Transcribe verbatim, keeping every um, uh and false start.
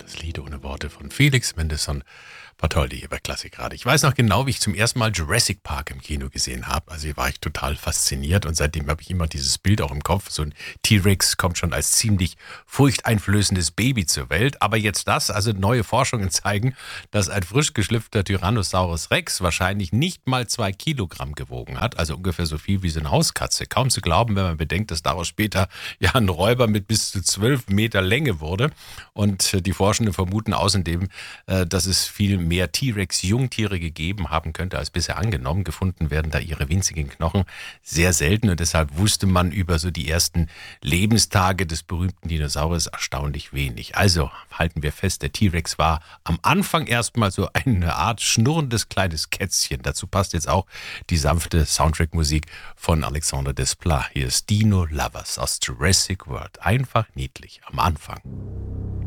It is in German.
Das Lied ohne Worte von Felix Mendelssohn Bartholdy hier bei Klassikradio. Ich weiß noch genau, wie ich zum ersten Mal Jurassic Park im Kino gesehen habe. Also hier war ich total fasziniert und seitdem habe ich immer dieses Bild auch im Kopf. So ein T-Rex kommt schon als ziemlich furchteinflößendes Baby zur Welt. Aber jetzt das, also neue Forschungen zeigen, dass ein frisch geschlüpfter Tyrannosaurus Rex wahrscheinlich nicht mal zwei Kilogramm gewogen hat. Also ungefähr so viel wie so eine Hauskatze. Kaum zu glauben, wenn man bedenkt, dass daraus später ja ein Räuber mit bis zu zwölf Meter Länge wurde. Und die Forschenden vermuten außerdem, dass es viel mehr T-Rex-Jungtiere gegeben haben könnte, als bisher angenommen. Gefunden werden da ihre winzigen Knochen sehr selten und deshalb wusste man über so die ersten Lebenstage des berühmten Dinosauriers erstaunlich wenig. Also halten wir fest, der T-Rex war am Anfang erstmal so eine Art schnurrendes kleines Kätzchen. Dazu passt jetzt auch die sanfte Soundtrack-Musik von Alexandre Desplat. Hier ist Dino Lovers aus Jurassic World. Einfach niedlich am Anfang.